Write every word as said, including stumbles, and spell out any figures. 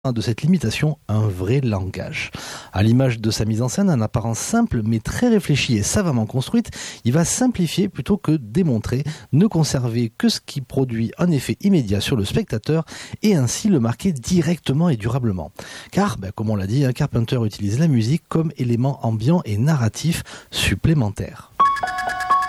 de cette limitation un vrai langage. À l'image de sa mise en scène, en apparence simple mais très réfléchie et savamment construite, il va simplifier plutôt que démontrer, ne conserver que ce qui produit un effet immédiat sur le spectateur et ainsi le marquer directement et durablement. Car, ben, comme on l'a dit, Carpenter utilise la musique comme élément ambiant et narratif supplémentaire.